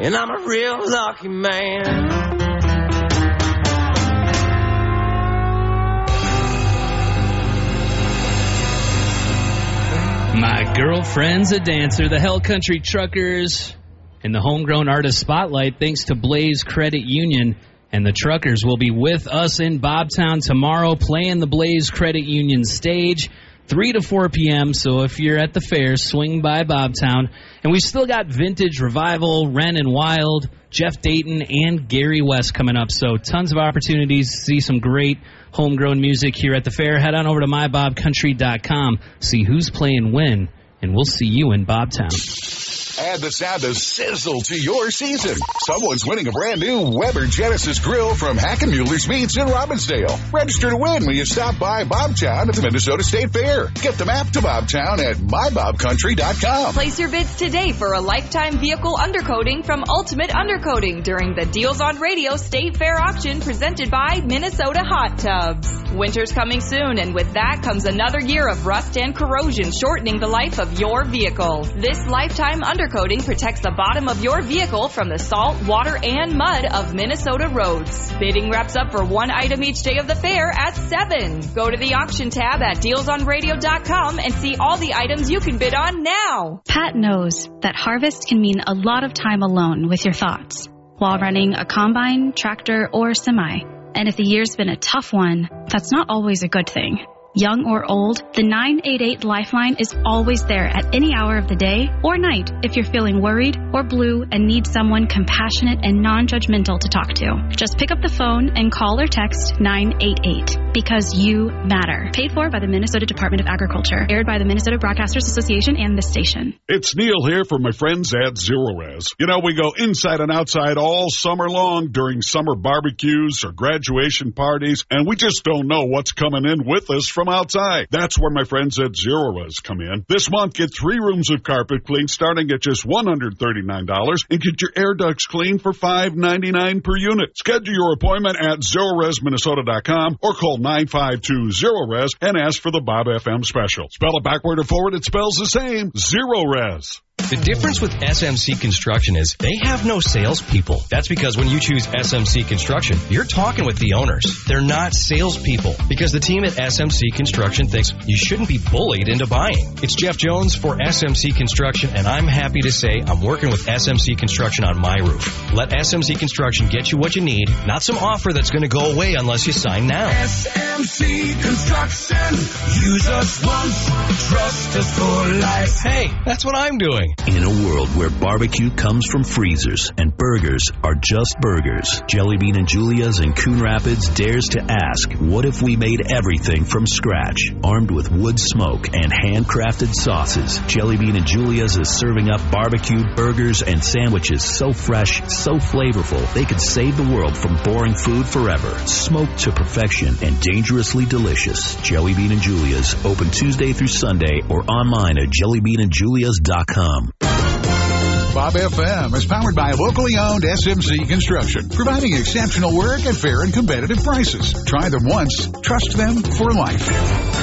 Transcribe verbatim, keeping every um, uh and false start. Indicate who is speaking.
Speaker 1: and I'm a real lucky man.
Speaker 2: My girlfriend's a dancer. The Hell Country Truckers in the Homegrown Artist Spotlight, thanks to Blaze Credit Union. And the Truckers will be with us in Bobtown tomorrow, playing the Blaze Credit Union stage, three to four p.m. So if you're at the fair, swing by Bobtown. And we've still got Vintage Revival, Ren and Wild, Jeff Dayton, and Gary West coming up. So tons of opportunities to see some great homegrown music here at the fair. Head on over to my bob country dot com, see who's playing when, and we'll see you in Bobtown.
Speaker 3: Add the sound of sizzle to your season. Someone's winning a brand new Weber Genesis grill from Hackenmuller's Meats in Robbinsdale. Register to win when you stop by Bobtown at the Minnesota State Fair. Get the map to Bobtown at my bob country dot com.
Speaker 4: Place your bids today for a lifetime vehicle undercoating from Ultimate Undercoating during the Deals on Radio State Fair auction presented by Minnesota Hot Tubs. Winter's coming soon, and with that comes another year of rust and corrosion, shortening the life of your vehicle. This lifetime undercoating Undercoating protects the bottom of your vehicle from the salt, water, and mud of Minnesota roads. Bidding wraps up for one item each day of the fair at seven. Go to the auction tab at deals on radio dot com and see all the items you can bid on now.
Speaker 5: Pat knows that harvest can mean a lot of time alone with your thoughts while running a combine, tractor, or semi. And if the year's been a tough one, that's not always a good thing. Young or old, the nine eight eight Lifeline is always there at any hour of the day or night if you're feeling worried or blue and need someone compassionate and non-judgmental to talk to. Just pick up the phone and call or text nine eight eight because you matter. Paid for by the Minnesota Department of Agriculture. Aired by the Minnesota Broadcasters Association and this station.
Speaker 6: It's Neil here from my friends at Zero Res. You know, we go inside and outside all summer long during summer barbecues or graduation parties, and we just don't know what's coming in with us from outside. That's where my friends at Zero Res come in. This month, get three rooms of carpet cleaned starting at just one hundred thirty-nine dollars and get your air ducts cleaned for five ninety-nine per unit. Schedule your appointment at zero res minnesota dot com or call nine five two zero res and ask for the Bob F M special. Spell it backward or forward, it spells the same. Zero Res.
Speaker 7: The difference with S M C Construction is they have no salespeople. That's because when you choose S M C Construction, you're talking with the owners. They're not salespeople because the team at S M C Construction thinks you shouldn't be bullied into buying. It's Jeff Jones for S M C Construction, and I'm happy to say I'm working with S M C Construction on my roof. Let S M C Construction get you what you need, not some offer that's going to go away unless you sign now.
Speaker 8: S M C Construction. Use us once, trust us for life.
Speaker 7: Hey, that's what I'm doing.
Speaker 9: In a world where barbecue comes from freezers and burgers are just burgers, Jelly Bean and Julia's in Coon Rapids dares to ask, what if we made everything from scratch? Armed with wood smoke and handcrafted sauces, Jelly Bean and Julia's is serving up barbecued burgers and sandwiches so fresh, so flavorful, they could save the world from boring food forever. Smoked to perfection and dangerously delicious. Jelly Bean and Julia's, open Tuesday through Sunday or online at jelly bean and julias dot com.
Speaker 3: Bob F M is powered by locally owned S M C Construction, providing exceptional work at fair and competitive prices. Try them once, trust them for life.